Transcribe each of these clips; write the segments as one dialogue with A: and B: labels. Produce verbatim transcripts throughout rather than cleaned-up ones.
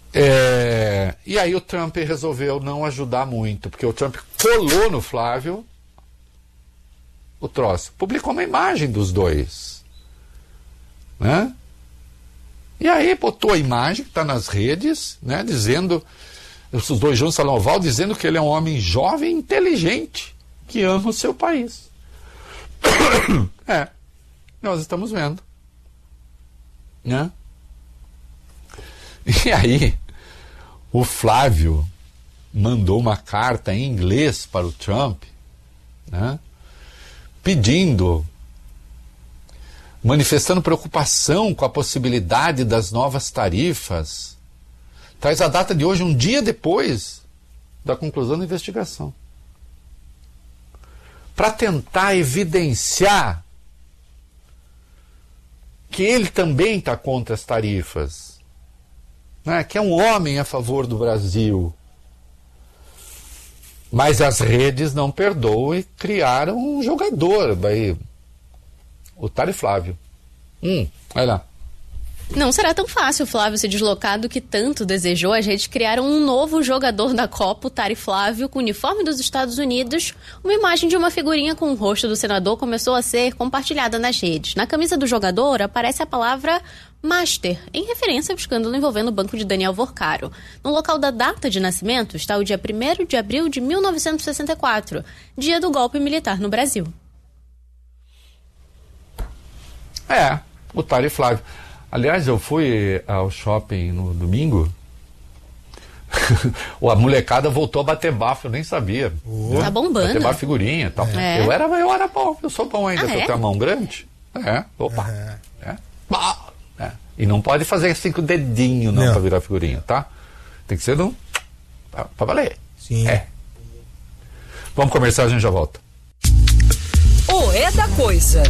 A: É, e aí o Trump resolveu não ajudar muito, porque o Trump colou no Flávio o troço. Publicou uma imagem dos dois. Né? E aí botou a imagem que está nas redes, né, dizendo, os dois juntos salão oval, dizendo que ele é um homem jovem e inteligente, que ama o seu país. É, nós estamos vendo. Né? E aí, o Flávio mandou uma carta em inglês para o Trump, né, pedindo, manifestando preocupação com a possibilidade das novas tarifas. Traz a data de hoje, um dia depois da conclusão da investigação, para tentar evidenciar que ele também está contra as tarifas, né? Que é um homem a favor do Brasil. Mas as redes não perdoam e criaram um jogador, aí, o Tari Flávio. Hum, vai lá.
B: Não será tão fácil o Flávio se deslocar do que tanto desejou. As redes criaram um novo jogador da Copa, o Tari Flávio, com o uniforme dos Estados Unidos. Uma imagem de uma figurinha com o rosto do senador começou a ser compartilhada nas redes. Na camisa do jogador aparece a palavra Master, em referência ao escândalo envolvendo o banco de Daniel Vorcaro. No local da data de nascimento está o dia primeiro de abril de mil novecentos e sessenta e quatro, dia do golpe militar no Brasil.
A: É, o Tari Flávio. Aliás, eu fui ao shopping no domingo. A molecada voltou a bater bafo, eu nem sabia.
B: Oh. Tá bombando.
A: Bater bafo, figurinha e tal.
B: É.
A: Eu, era, eu era bom, eu sou bom ainda,
B: ah,
A: porque
B: é?
A: eu tenho a mão grande. É, opa. É. É. É. E não pode fazer assim com o dedinho, não, não. Pra virar figurinha, tá? Tem que ser no... pra, pra valer.
C: Sim.
A: É. Vamos começar, a gente já volta.
D: O É da Coisa.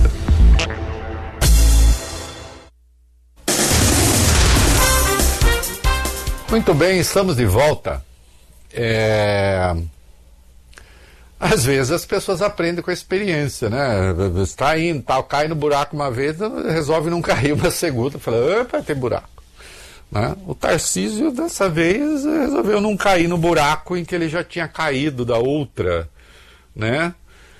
A: Muito bem, estamos de volta. É... Às vezes as pessoas aprendem com a experiência, né? Está indo, tal, cai no buraco uma vez, resolve não cair uma segunda, fala, opa, tem buraco. Né? O Tarcísio, dessa vez, resolveu não cair no buraco em que ele já tinha caído da outra, né?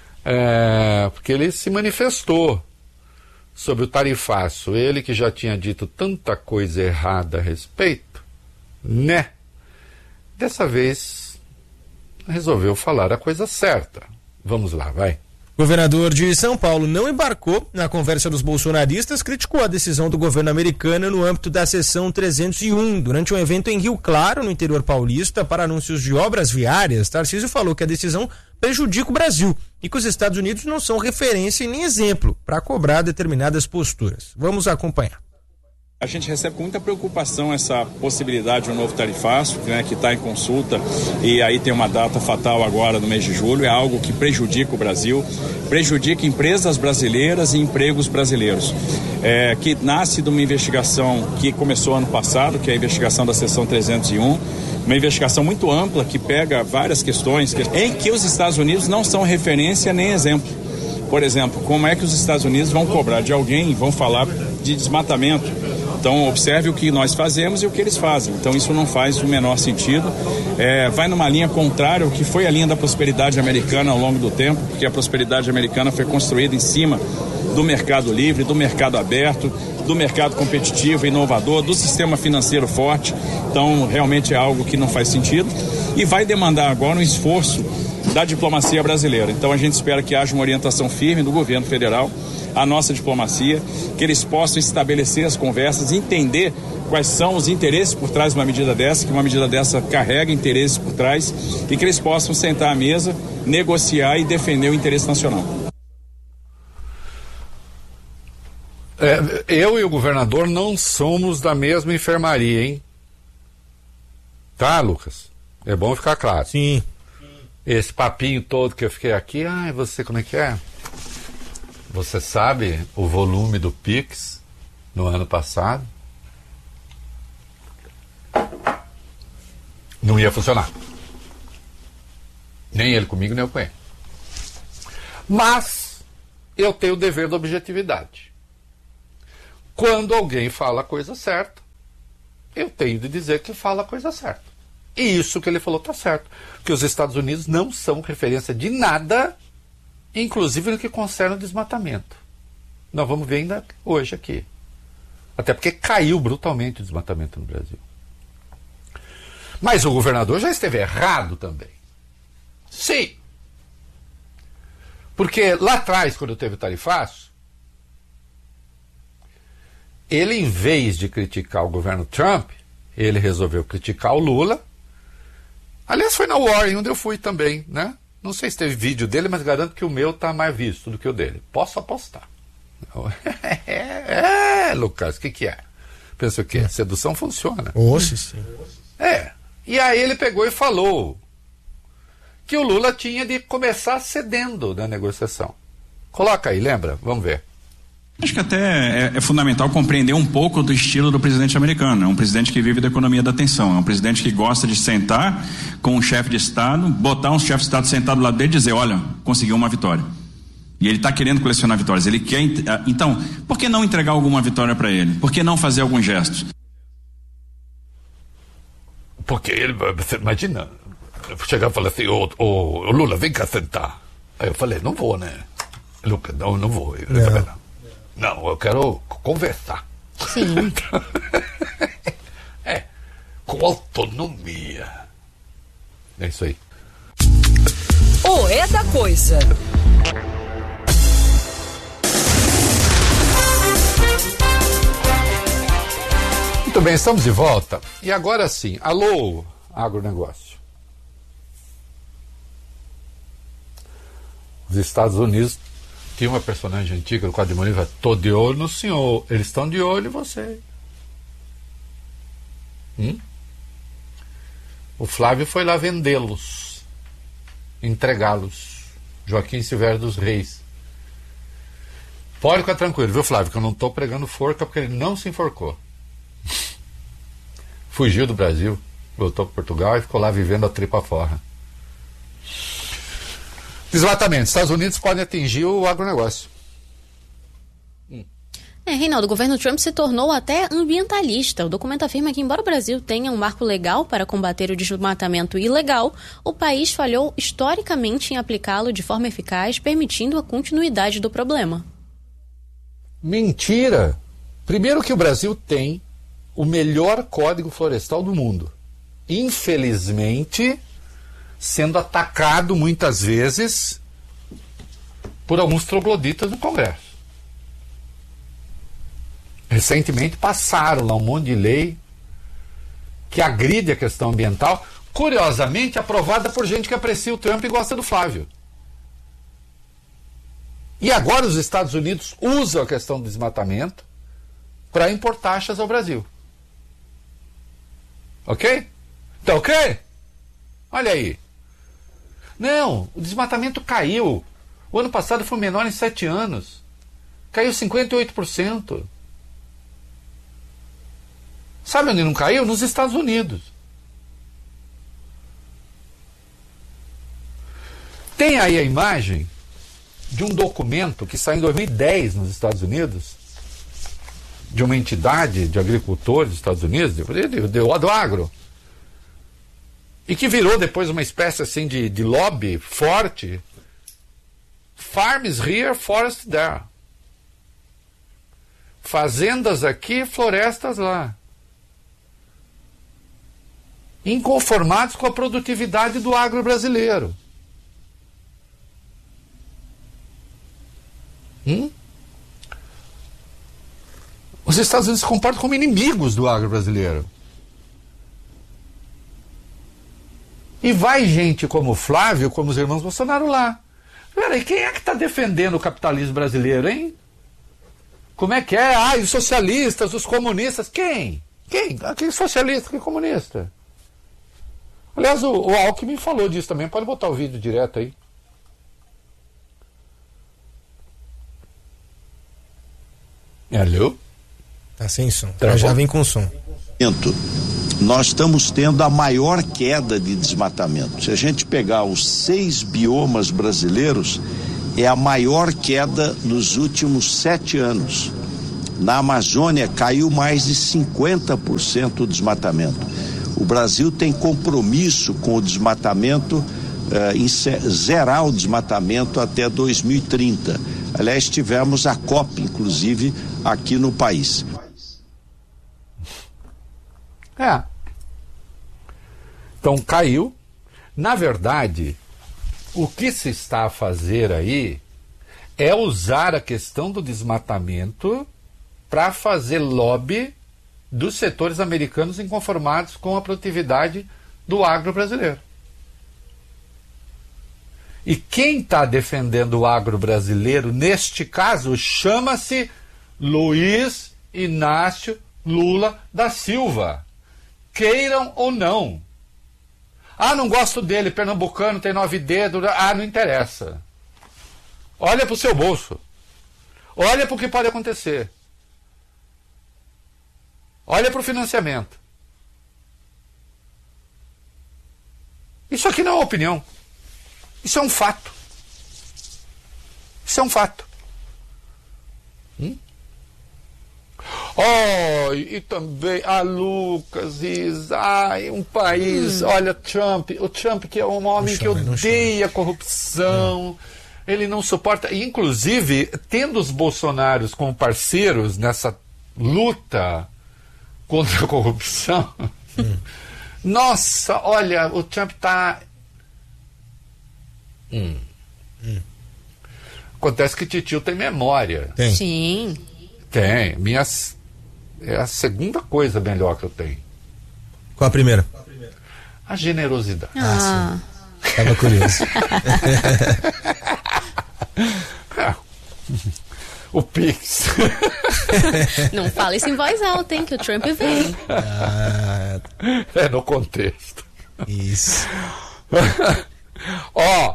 A: É... Porque ele se manifestou sobre o tarifaço, ele que já tinha dito tanta coisa errada a respeito, né? Dessa vez resolveu falar a coisa certa. Vamos lá, vai.
C: O governador de São Paulo não embarcou na conversa dos bolsonaristas, criticou a decisão do governo americano no âmbito da seção trezentos e um. Durante um evento em Rio Claro, no interior paulista, para anúncios de obras viárias, Tarcísio falou que a decisão prejudica o Brasil e que os Estados Unidos não são referência e nem exemplo para cobrar determinadas posturas. Vamos acompanhar.
E: A gente recebe com muita preocupação essa possibilidade de um novo tarifaço, né, que está em consulta, e aí tem uma data fatal agora no mês de julho. É algo que prejudica o Brasil, prejudica empresas brasileiras e empregos brasileiros, é, que nasce de uma investigação que começou ano passado, que é a investigação da seção trezentos e um, uma investigação muito ampla que pega várias questões em que os Estados Unidos não são referência nem exemplo. Por exemplo, como é que os Estados Unidos vão cobrar de alguém, vão falar de desmatamento. Então, observe o que nós fazemos e o que eles fazem. Então, isso não faz o menor sentido. É, vai numa linha contrária ao que foi a linha da prosperidade americana ao longo do tempo, porque a prosperidade americana foi construída em cima do mercado livre, do mercado aberto, do mercado competitivo, inovador, do sistema financeiro forte. Então, realmente é algo que não faz sentido e vai demandar agora um esforço da diplomacia brasileira. Então, a gente espera que haja uma orientação firme do governo federal, a nossa diplomacia, que eles possam estabelecer as conversas, entender quais são os interesses por trás de uma medida dessa, que uma medida dessa carrega interesses por trás, e que eles possam sentar à mesa, negociar e defender o interesse nacional.
A: É, eu e o governador não somos da mesma enfermaria, hein? Tá, Lucas? É bom ficar claro.
C: Sim.
A: Esse papinho todo que eu fiquei aqui, ai, você, como é que é? Você sabe o volume do Pix no ano passado? Não ia funcionar. Nem ele comigo, nem eu com ele. Mas eu tenho o dever da objetividade. Quando alguém fala a coisa certa, eu tenho de dizer que fala a coisa certa. E isso que ele falou está certo. Que os Estados Unidos não são referência de nada, inclusive no que concerne o desmatamento. Nós vamos ver ainda hoje aqui. Até porque caiu brutalmente o desmatamento no Brasil. Mas o governador já esteve errado também. Sim. Porque lá atrás, quando teve o tarifaço, ele, em vez de criticar o governo Trump, ele resolveu criticar o Lula. Aliás, foi na Warren, onde eu fui também, né? Não sei se teve vídeo dele, mas garanto que o meu está mais visto do que o dele. Posso apostar. É, é Lucas, o que que é? Pensa o quê? Sedução funciona.
C: Oxe, sim.
A: É. E aí ele pegou e falou que o Lula tinha de começar cedendo na negociação. Coloca aí, lembra? Vamos ver.
F: Acho que até é, é fundamental compreender um pouco do estilo do presidente americano. É um presidente que vive da economia da atenção. É um presidente que gosta de sentar com um chefe de Estado, botar um chefe de Estado sentado do lado dele e dizer, olha, conseguiu uma vitória. E ele está querendo colecionar vitórias. Ele quer. Então, por que não entregar alguma vitória para ele? Por que não fazer alguns gestos?
A: Porque ele, você imagina, chegar e falar assim, ô, ô, ô Lula, vem cá sentar. Aí eu falei, não vou, né? Lucas, não, não vou. Eu
C: não.
A: Falei, não. Não, eu quero conversar.
B: Sim.
A: É, com autonomia. É isso aí.
D: O É da Coisa.
A: Muito bem, estamos de volta. E agora sim, alô, agronegócio. Os Estados Unidos tinha uma personagem antiga do quadro de Moniva, tô de olho no senhor, eles estão de olho em você. Hum? O Flávio foi lá vendê-los, entregá-los. Joaquim Silvério dos Reis. Pode ficar tranquilo, viu, Flávio, que eu não estou pregando forca porque ele não se enforcou. Fugiu do Brasil, voltou para Portugal e ficou lá vivendo a tripa fora. Desmatamento. Estados Unidos podem atingir o agronegócio. Hum.
B: É, Reinaldo, o governo Trump se tornou até ambientalista. O documento afirma que, embora o Brasil tenha um marco legal para combater o desmatamento ilegal, o país falhou historicamente em aplicá-lo de forma eficaz, permitindo a continuidade do problema.
A: Mentira! Primeiro que o Brasil tem o melhor código florestal do mundo. Infelizmente, sendo atacado muitas vezes por alguns trogloditas no Congresso. Recentemente passaram lá um monte de lei que agride a questão ambiental, curiosamente aprovada por gente que aprecia o Trump e gosta do Flávio. E agora os Estados Unidos usam a questão do desmatamento para impor taxas ao Brasil. Ok? Tá ok? Olha aí. Não, o desmatamento caiu. O ano passado foi o menor em sete anos. Caiu cinquenta e oito por cento. Sabe onde não caiu? Nos Estados Unidos. Tem aí a imagem de um documento que saiu em dois mil e dez nos Estados Unidos, de uma entidade de agricultores dos Estados Unidos, do, do, do agro, e que virou depois uma espécie assim de, de lobby forte. Farms here, forest there. Fazendas aqui, florestas lá. Inconformados com a produtividade do agro brasileiro. Hum? Os Estados Unidos se comportam como inimigos do agro brasileiro. E vai gente como o Flávio, como os irmãos Bolsonaro lá. Peraí, quem é que está defendendo o capitalismo brasileiro, hein? Como é que é? Ah, os socialistas, os comunistas. Quem? Quem? Quem socialista, quem comunista? Aliás, o, o Alckmin falou disso também. Pode botar o vídeo direto aí. Alô?
C: Tá sem som. Tá, já vem com som.
G: Nós estamos tendo a maior queda de desmatamento. Se a gente pegar os seis biomas brasileiros, é a maior queda nos últimos sete anos. Na Amazônia caiu mais de cinquenta por cento o desmatamento. O Brasil tem compromisso com o desmatamento, eh, em zerar o desmatamento até dois mil e trinta. Aliás, tivemos a COP, inclusive, aqui no país.
A: É. Então caiu. Na verdade, o que se está a fazer aí é usar a questão do desmatamento para fazer lobby dos setores americanos inconformados com a produtividade do agro brasileiro. E quem está defendendo o agro brasileiro, neste caso, chama-se Luiz Inácio Lula da Silva. Queiram ou não. Ah, não gosto dele, pernambucano, tem nove dedos. Ah, não interessa. Olha para o seu bolso. Olha para o que pode acontecer. Olha para o financiamento. Isso aqui não é uma opinião. Isso é um fato. Isso é um fato. Hum? Oh, e também, ah, Lucas, Isa, ai, um país, hum. olha, Trump, o Trump que é um homem que odeia a corrupção, é. ele não suporta, inclusive, tendo os bolsonaros como parceiros nessa luta contra a corrupção, hum. nossa, olha, o Trump está... Hum. Hum. Acontece que Titio tem memória.
C: Tem.
B: Sim.
A: Tem. Minhas... É a segunda coisa melhor que eu tenho.
C: Qual a primeira?
A: A generosidade.
B: Ah,
C: ah sim. Tava curioso.
A: é. O Pix.
B: Não fala isso em voz alta, hein, que o Trump vem.
C: Ah,
A: é no contexto.
C: Isso.
A: Ó,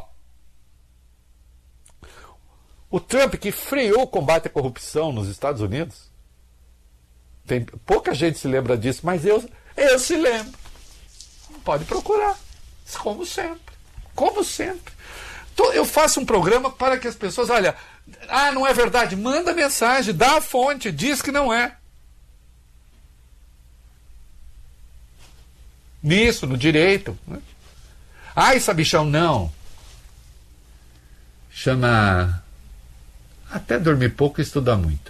A: o Trump que freou o combate à corrupção nos Estados Unidos, tem, pouca gente se lembra disso, mas eu, eu se lembro. Pode procurar, como sempre, como sempre. Tô, eu faço um programa para que as pessoas, olha, ah, não é verdade, manda mensagem, dá a fonte, diz que não é. Nisso, no direito, né? Ai, sabichão, não. Chama... Até dormir pouco e estudar muito.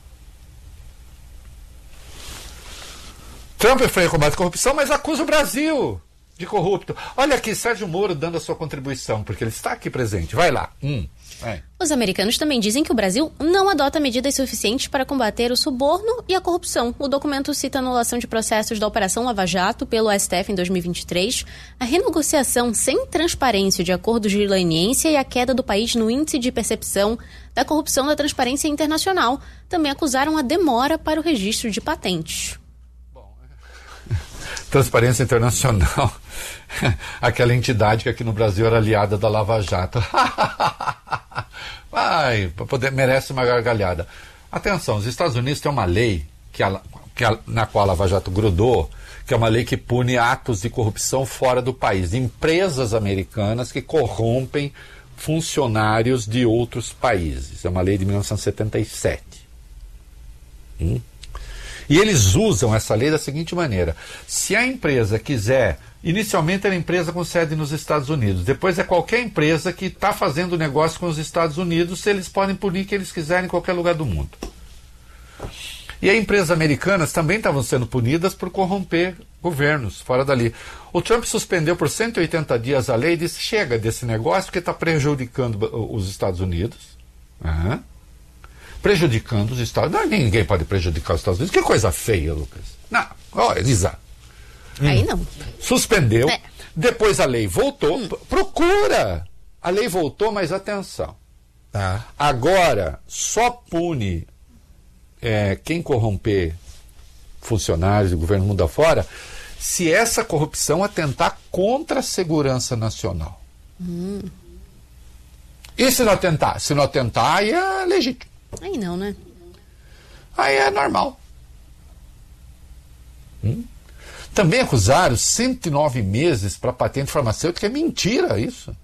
A: Trump freia o combate à corrupção, mas acusa o Brasil de corrupto. Olha aqui, Sérgio Moro dando a sua contribuição, porque ele está aqui presente. Vai lá. Hum, vai.
B: Os americanos também dizem que o Brasil não adota medidas suficientes para combater o suborno e a corrupção. O documento cita a anulação de processos da Operação Lava Jato pelo S T F em dois mil e vinte e três, a renegociação sem transparência de acordos de leniência e a queda do país no índice de percepção da corrupção da Transparência Internacional. Também acusaram a demora para o registro de patentes.
A: Transparência Internacional, aquela entidade que aqui no Brasil era aliada da Lava Jato. Vai, poder, merece uma gargalhada. Atenção, os Estados Unidos têm uma lei que a, que a, na qual a Lava Jato grudou, que é uma lei que pune atos de corrupção fora do país. Empresas americanas que corrompem funcionários de outros países. É uma lei de mil novecentos e setenta e sete. Hum? E eles usam essa lei da seguinte maneira: se a empresa quiser, inicialmente era empresa com sede nos Estados Unidos, depois é qualquer empresa que está fazendo negócio com os Estados Unidos, eles podem punir que eles quiserem em qualquer lugar do mundo. E as empresas americanas também estavam sendo punidas por corromper governos fora dali. O Trump suspendeu por cento e oitenta dias a lei e disse: chega desse negócio porque está prejudicando os Estados Unidos. Aham. Prejudicando os Estados Unidos. Não, ninguém pode prejudicar os Estados Unidos. Que coisa feia, Lucas. Não, ó, Elisa.
B: Aí não.
A: Suspendeu.
B: É.
A: Depois a lei voltou.
B: Hum.
A: Procura! A lei voltou, mas atenção.
C: Tá.
A: Agora, só pune é, quem corromper funcionários do governo mundo afora se essa corrupção atentar contra a segurança nacional.
B: Hum.
A: E se não atentar? Se não atentar, aí é legítimo.
B: Aí não, né?
A: Aí é normal. Hum? Também acusaram cento e nove meses para patente farmacêutica. É mentira isso.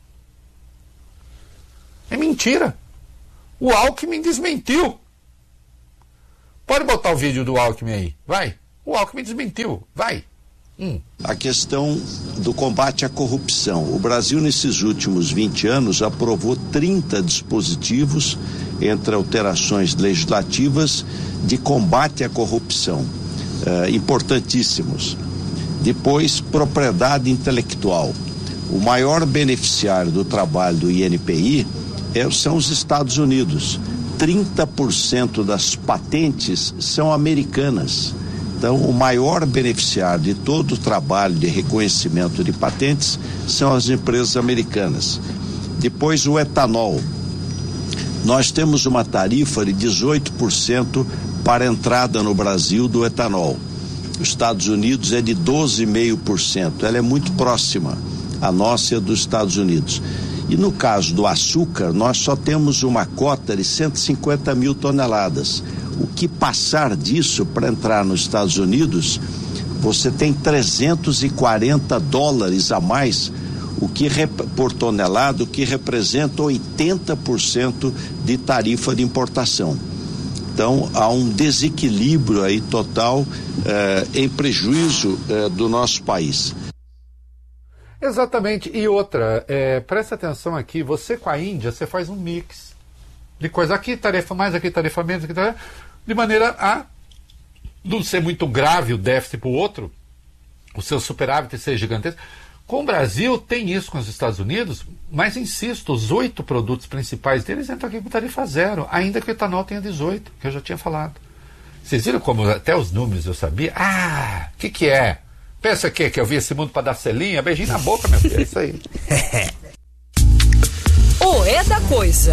A: É mentira. O Alckmin desmentiu. Pode botar o vídeo do Alckmin aí, vai. O Alckmin desmentiu, vai. Hum.
G: A questão do combate à corrupção. O Brasil, nesses últimos vinte anos, aprovou trinta dispositivos, entre alterações legislativas, de combate à corrupção, eh, importantíssimos. Depois, propriedade intelectual. O maior beneficiário do trabalho do I N P I é, são os Estados Unidos. trinta por cento das patentes são americanas. Então, o maior beneficiário de todo o trabalho de reconhecimento de patentes são as empresas americanas. Depois, o etanol. Nós temos uma tarifa de dezoito por cento para a entrada no Brasil do etanol. Os Estados Unidos é de doze vírgula cinco por cento. Ela é muito próxima, a nossa é dos Estados Unidos. E no caso do açúcar, nós só temos uma cota de cento e cinquenta mil toneladas. O que passar disso para entrar nos Estados Unidos, você tem trezentos e quarenta dólares a mais, o que por tonelada, o que representa oitenta por cento de tarifa de importação. Então, há um desequilíbrio aí total eh, em prejuízo eh, do nosso país.
A: Exatamente. E outra, é, presta atenção aqui, você com a Índia, você faz um mix de coisa. Aqui tarefa mais, aqui tarefa menos, aqui tarefa, de maneira a não ser muito grave o déficit para o outro, o seu superávit ser gigantesco. Com o Brasil, tem isso com os Estados Unidos, mas insisto, os oito produtos principais deles entram aqui com tarifa zero, ainda que o etanol tenha dezoito, que eu já tinha falado. Vocês viram como até os números eu sabia? Ah, o que que é? Pensa que, que eu vi esse mundo para dar selinha? Beijinho na boca, meu filho, é isso aí.
D: O É da Coisa.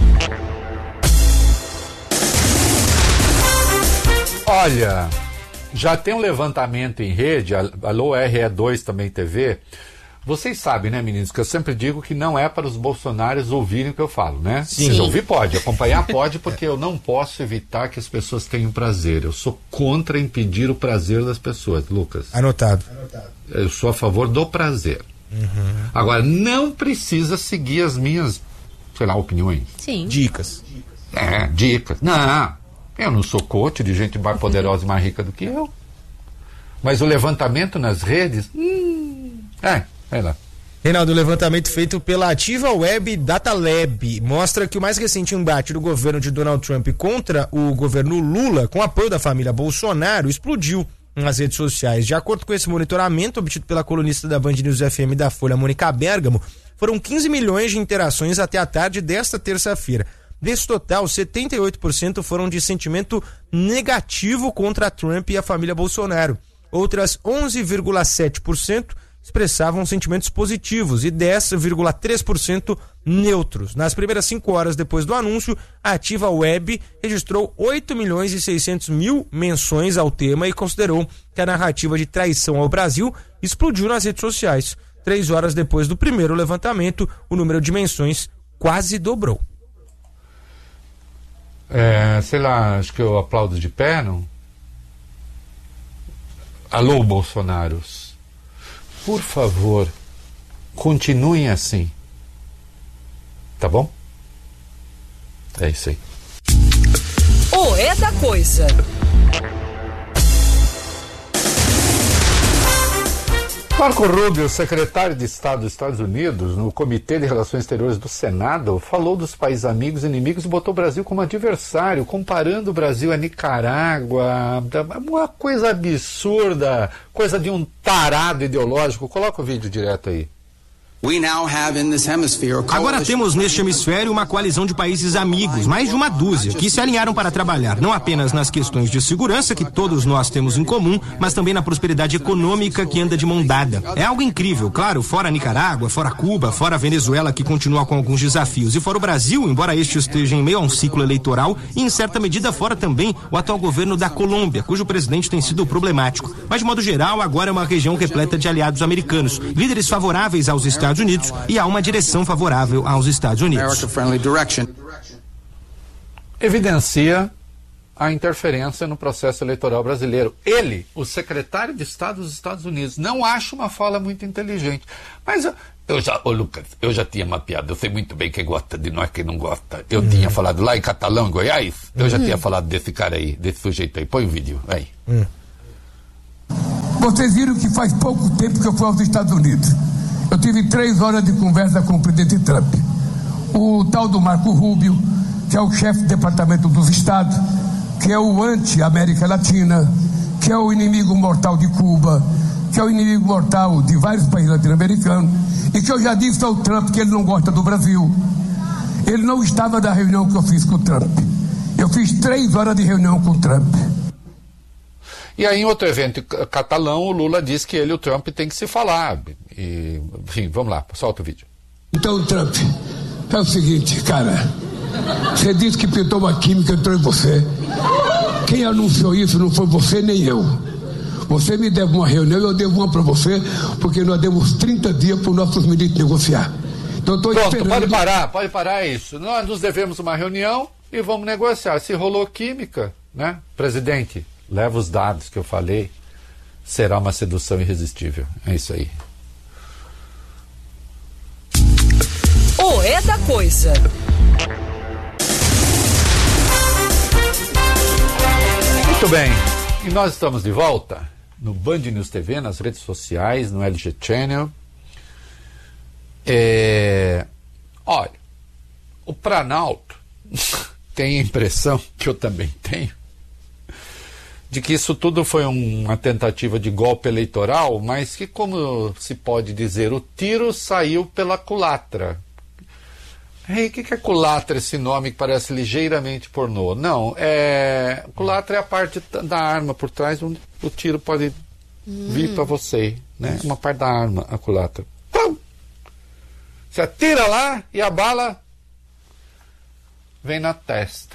A: Olha, já tem um levantamento em rede, alô R E dois também T V. Vocês sabem, né, meninos, que eu sempre digo que não é para os bolsonaros ouvirem o que eu falo, né?
C: Sim.
A: Se ouvir pode, acompanhar pode, porque eu não posso evitar que as pessoas tenham prazer. Eu sou contra impedir o prazer das pessoas, Lucas.
C: Anotado.
A: Eu sou a favor do prazer. Uhum. Agora, não precisa seguir as minhas, sei lá, opiniões.
B: Sim.
C: Dicas.
A: É, dicas. Não, eu não sou coach de gente mais poderosa e mais rica do que eu. Mas o levantamento nas redes, hum, é, vai lá.
C: Reinaldo, o levantamento feito pela Ativa Web Data Lab mostra que o mais recente embate do governo de Donald Trump contra o governo Lula, com apoio da família Bolsonaro, explodiu nas redes sociais. De acordo com esse monitoramento obtido pela colunista da Band News F M da Folha, Mônica Bergamo, foram quinze milhões de interações até a tarde desta terça-feira. Desse total, setenta e oito por cento foram de sentimento negativo contra Trump e a família Bolsonaro. Outras onze vírgula sete por cento expressavam sentimentos positivos e dez vírgula três por cento neutros. Nas primeiras cinco horas depois do anúncio, a Ativa Web registrou oito milhões e seiscentos mil menções ao tema e considerou que a narrativa de traição ao Brasil explodiu nas redes sociais. Três horas depois do primeiro levantamento, o número de menções quase dobrou.
A: É, sei lá, acho que eu aplaudo de pé, não? Alô, Bolsonaros. Por favor, continuem assim. Tá bom? É isso aí.
D: O É da Coisa.
A: Marco Rubio, secretário de Estado dos Estados Unidos, no Comitê de Relações Exteriores do Senado, falou dos países amigos e inimigos e botou o Brasil como adversário, comparando o Brasil a Nicarágua, uma coisa absurda, coisa de um tarado ideológico. Coloca o vídeo direto aí.
H: Agora temos neste hemisfério uma coalizão de países amigos, mais de uma dúzia, que se alinharam para trabalhar não apenas nas questões de segurança que todos nós temos em comum, mas também na prosperidade econômica que anda de mão dada. É algo incrível, claro, fora Nicarágua, fora Cuba, fora Venezuela, que continua com alguns desafios, e fora o Brasil, embora este esteja em meio a um ciclo eleitoral, e em certa medida fora também o atual governo da Colômbia, cujo presidente tem sido problemático. Mas de modo geral, agora é uma região repleta de aliados americanos, líderes favoráveis aos Estados Estados Unidos, e há uma direção favorável aos Estados Unidos.
A: Evidencia a interferência no processo eleitoral brasileiro. Ele, o secretário de Estado dos Estados Unidos, não acha uma fala muito inteligente. Mas eu, eu já, ô Lucas, eu já tinha mapeado, eu sei muito bem quem gosta de nós, quem não gosta. Eu uhum. tinha falado lá em Catalão, em Goiás, eu uhum. já tinha falado desse cara aí, desse sujeito aí. Põe o vídeo, aí.
I: Uhum. Vocês viram que faz pouco tempo que eu fui aos Estados Unidos. Eu tive três horas de conversa com o presidente Trump. O tal do Marco Rubio, que é o chefe do Departamento dos Estados, que é o anti-América Latina, que é o inimigo mortal de Cuba, que é o inimigo mortal de vários países latino-americanos, e que eu já disse ao Trump que ele não gosta do Brasil. Ele não estava na reunião que eu fiz com o Trump. Eu fiz três horas de reunião com o Trump.
A: E aí, em outro evento catalão, o Lula disse que ele e o Trump têm que se falar. E, enfim, vamos lá, solta o vídeo.
I: Então, Trump, é o seguinte, cara, você disse que pintou uma química, entrou em você. Quem anunciou isso não foi você nem eu. Você me deve uma reunião e eu devo uma para você, porque nós demos trinta dias para os nossos ministros negociar. Então, estou esperando...
A: pode parar, pode parar isso. Nós nos devemos uma reunião e vamos negociar. Se rolou química, né, presidente, leva os dados que eu falei, será uma sedução irresistível. É isso aí.
D: O É da Coisa.
A: Muito bem, e nós estamos de volta no Band News T V, nas redes sociais, no L G Channel. É... Olha, o Planalto tem a impressão, que eu também tenho, de que isso tudo foi um, uma tentativa de golpe eleitoral, mas que, como se pode dizer, o tiro saiu pela culatra. Ei, o que, que é culatra, esse nome que parece ligeiramente pornô? Não, é... culatra é a parte da arma por trás onde o tiro pode hum. vir para você, né? Uma parte da arma, a culatra. Pum! Você atira lá e a bala vem na testa,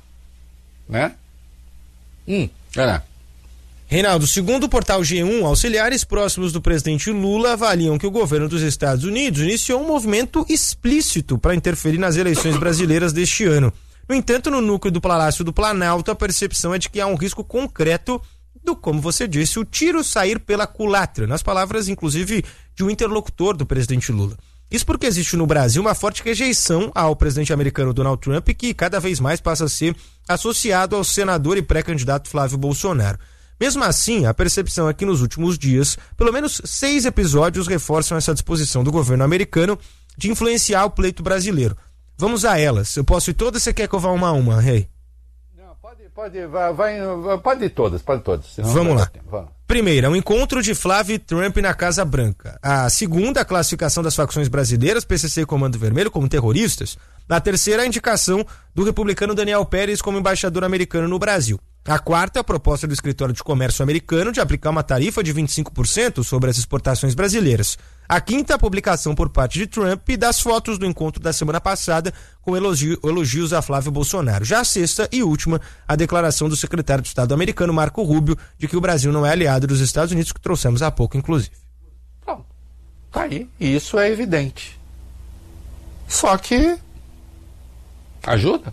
A: né? Hum, é lá.
C: Reinaldo, segundo o portal G um, auxiliares próximos do presidente Lula avaliam que o governo dos Estados Unidos iniciou um movimento explícito para interferir nas eleições brasileiras deste ano. No entanto, no núcleo do Palácio do Planalto, a percepção é de que há um risco concreto do, como você disse, o tiro sair pela culatra, nas palavras, inclusive, de um interlocutor do presidente Lula. Isso porque existe no Brasil uma forte rejeição ao presidente americano Donald Trump, que cada vez mais passa a ser associado ao senador e pré-candidato Flávio Bolsonaro. Mesmo assim, a percepção é que nos últimos dias, pelo menos seis episódios reforçam essa disposição do governo americano de influenciar o pleito brasileiro. Vamos a elas. Eu posso ir todas, você quer que eu vá uma a uma, Rei? Hey?
A: Não, pode, pode, vai, vai, pode ir todas, pode ir todas.
C: Vamos lá. Vamos. Primeira, o encontro de Flávio e Trump na Casa Branca. A segunda, a classificação das facções brasileiras, P C C e Comando Vermelho, como terroristas. A terceira, a indicação do republicano Daniel Pérez como embaixador americano no Brasil. A quarta, a proposta do escritório de comércio americano de aplicar uma tarifa de vinte e cinco por cento sobre as exportações brasileiras. A quinta, a publicação por parte de Trump das fotos do encontro da semana passada com elogio, elogios a Flávio Bolsonaro. Já a sexta e última, a declaração do secretário de Estado americano, Marco Rubio, de que o Brasil não é aliado dos Estados Unidos, que trouxemos há pouco, inclusive.
A: Bom, tá aí. E isso é evidente. Só que ajuda.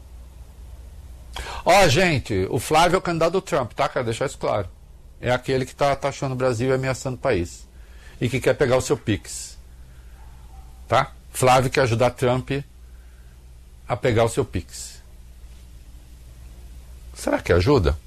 A: Ó, oh, gente, o Flávio é o candidato do Trump, tá? Quero deixar isso claro. É aquele que tá taxando o Brasil e ameaçando o país. E que quer pegar o seu Pix. Tá? Flávio quer ajudar Trump a pegar o seu Pix. Será que ajuda?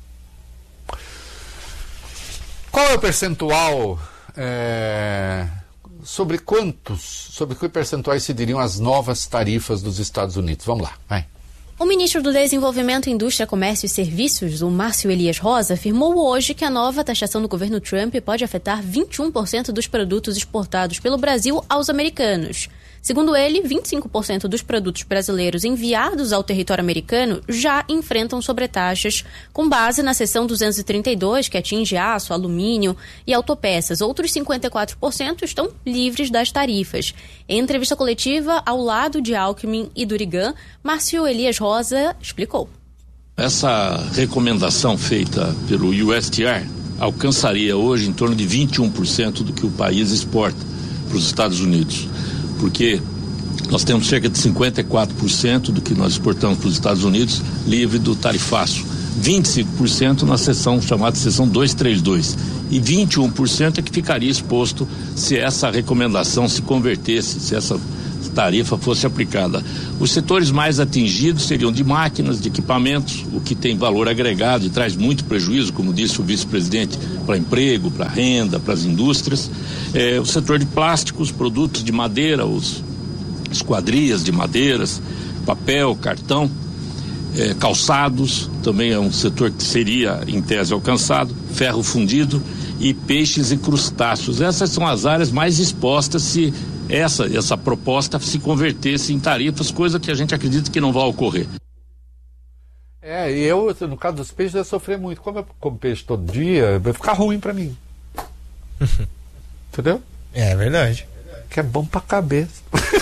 A: Qual é o percentual... É, sobre quantos... Sobre que percentuais se diriam as novas tarifas dos Estados Unidos? Vamos lá, vai.
B: O ministro do Desenvolvimento, Indústria, Comércio e Serviços, o Márcio Elias Rosa, afirmou hoje que a nova taxação do governo Trump pode afetar vinte e um por cento dos produtos exportados pelo Brasil aos americanos. Segundo ele, vinte e cinco por cento dos produtos brasileiros enviados ao território americano já enfrentam sobretaxas com base na seção duzentos e trinta e dois, que atinge aço, alumínio e autopeças. Outros cinquenta e quatro por cento estão livres das tarifas. Em entrevista coletiva, ao lado de Alckmin e Durigan, Márcio Elias Rosa explicou.
J: Essa recomendação feita pelo U S T R alcançaria hoje em torno de vinte e um por cento do que o país exporta para os Estados Unidos. Porque nós temos cerca de cinquenta e quatro por cento do que nós exportamos para os Estados Unidos livre do tarifaço, vinte e cinco por cento na seção chamada seção duzentos e trinta e dois e vinte e um por cento é que ficaria exposto se essa recomendação se convertesse, se essa tarifa fosse aplicada. Os setores mais atingidos seriam de máquinas, de equipamentos, o que tem valor agregado e traz muito prejuízo, como disse o vice-presidente, para emprego, para renda, para as indústrias. É, o setor de plásticos, produtos de madeira, os esquadrias de madeiras, papel, cartão, é, calçados, também é um setor que seria, em tese, alcançado, ferro fundido e peixes e crustáceos. Essas são as áreas mais expostas se essa, essa proposta se convertesse em tarifas, coisa que a gente acredita que não vai ocorrer.
A: É, e eu, no caso dos peixes, eu sofri muito. Como eu como peixe todo dia, vai ficar ruim pra mim. Entendeu?
C: É verdade.
A: Que é bom pra cabeça.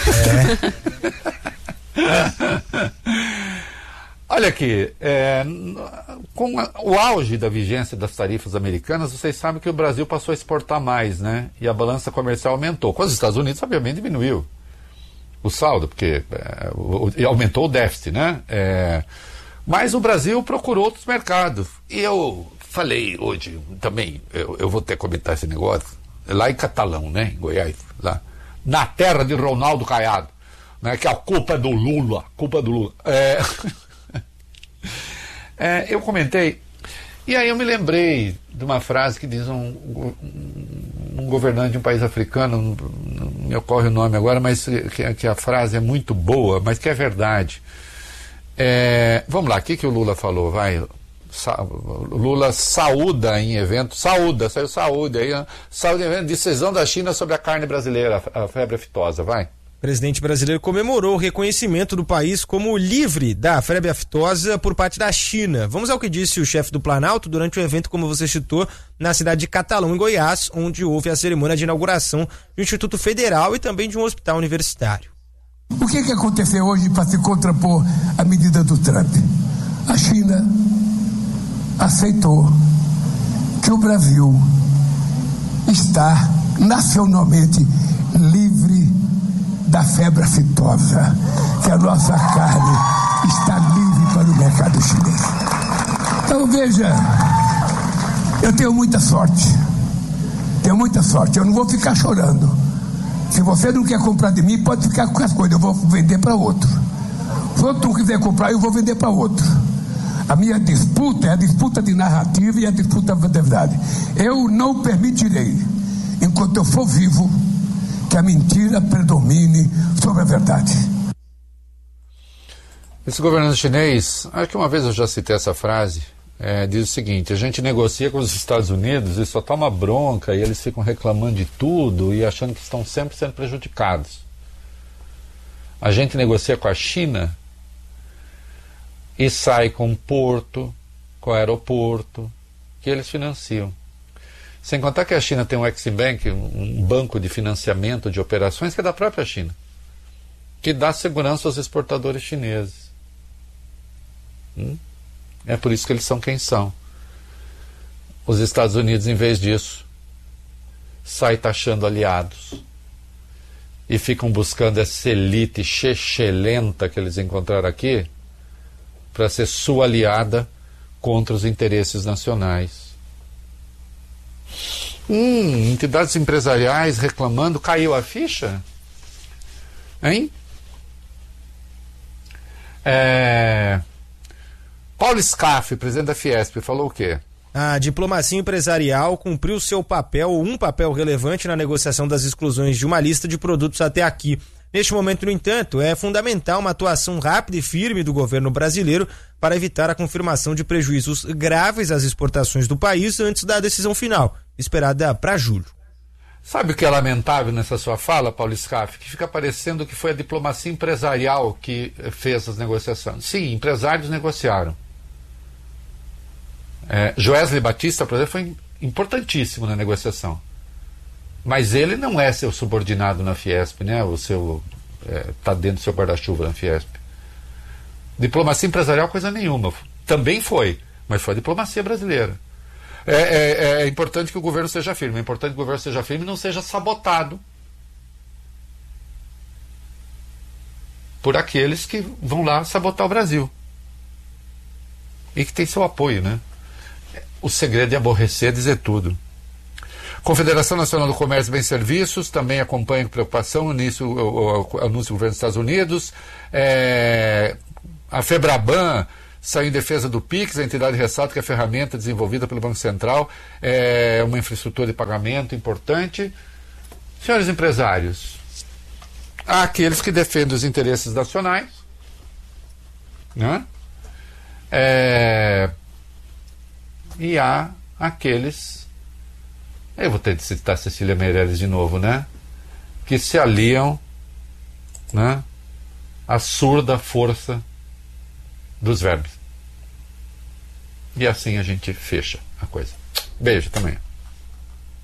A: É. Olha aqui, é, com a, o auge da vigência das tarifas americanas, vocês sabem que o Brasil passou a exportar mais, né? E a balança comercial aumentou. Com os Estados Unidos, obviamente, diminuiu o saldo, porque é, o, o, aumentou o déficit, né? É, mas o Brasil procurou outros mercados. E eu falei hoje também, eu, eu vou ter que comentar esse negócio, lá em Catalão, né? Em Goiás, lá. Na terra de Ronaldo Caiado, né? Que a culpa é do Lula, culpa do Lula. É... É, eu comentei, e aí eu me lembrei de uma frase que diz um, um, um governante de um país africano, não, não me ocorre o nome agora, mas que, que a frase é muito boa, mas que é verdade. É, vamos lá, o que, que o Lula falou? Vai, sa, Lula saúda em evento, saúda, saiu saúde, aí, saúde em evento, decisão da China sobre a carne brasileira, a, a febre aftosa, vai.
C: O presidente brasileiro comemorou o reconhecimento do país como livre da febre aftosa por parte da China. Vamos ao que disse o chefe do Planalto durante o evento, como você citou, na cidade de Catalão, em Goiás, onde houve a cerimônia de inauguração de um Instituto Federal e também de um hospital universitário.
I: O que, que aconteceu hoje para se contrapor à medida do Trump? A China aceitou que o Brasil está nacionalmente livre da febre aftosa, que a nossa carne está livre para o mercado chinês. Então veja, eu tenho muita sorte, tenho muita sorte, eu não vou ficar chorando. Se você não quer comprar de mim, pode ficar com as coisas, eu vou vender para outro. Se outro não quiser comprar, eu vou vender para outro. A minha disputa é a disputa de narrativa e a disputa da verdade. Eu não permitirei, enquanto eu for vivo, que a mentira predomine sobre a verdade.
A: Esse governante chinês, acho que uma vez eu já citei essa frase, é, diz o seguinte: a gente negocia com os Estados Unidos e só toma bronca e eles ficam reclamando de tudo e achando que estão sempre sendo prejudicados. A gente negocia com a China e sai com o porto, com o aeroporto, que eles financiam. Sem contar que a China tem um Exim Bank, um banco de financiamento de operações que é da própria China, que dá segurança aos exportadores chineses. Hum? É por isso que eles são quem são. Os Estados Unidos, em vez disso, saem taxando aliados e ficam buscando essa elite chechelenta que eles encontraram aqui para ser sua aliada contra os interesses nacionais. Hum, entidades empresariais reclamando, caiu a ficha? Hein? É... Paulo Scaff, presidente da Fiesp, falou o quê?
C: A diplomacia empresarial cumpriu seu papel, um papel relevante na negociação das exclusões de uma lista de produtos até aqui. Neste momento, no entanto, é fundamental uma atuação rápida e firme do governo brasileiro para evitar a confirmação de prejuízos graves às exportações do país antes da decisão final, esperada para julho.
A: Sabe o que é lamentável nessa sua fala, Paulo Scaff? Que fica parecendo que foi a diplomacia empresarial que fez as negociações. Sim, empresários negociaram. É, Joesley Batista, por exemplo, foi importantíssimo na negociação. Mas ele não é seu subordinado na Fiesp, né? O seu está é, dentro do seu guarda-chuva na Fiesp. Diplomacia empresarial, coisa nenhuma. Também foi, mas foi a diplomacia brasileira. É, é, é importante que o governo seja firme. É importante que o governo seja firme e não seja sabotado por aqueles que vão lá sabotar o Brasil. e que tem seu apoio, né? O segredo é aborrecer, dizer tudo. Confederação Nacional do Comércio e Bens e Serviços também acompanha com preocupação o, início, o, o, o anúncio do governo dos Estados Unidos. É, a FEBRABAN saiu em defesa do Pix. A entidade ressalta que a ferramenta desenvolvida pelo Banco Central é uma infraestrutura de pagamento importante. Senhores empresários, há aqueles que defendem os interesses nacionais, né? É, e há aqueles, eu vou ter de citar Cecília Meirelles de novo, né? Que se aliam, né, à surda força dos verbos. E assim a gente fecha a coisa. Beijo, até amanhã.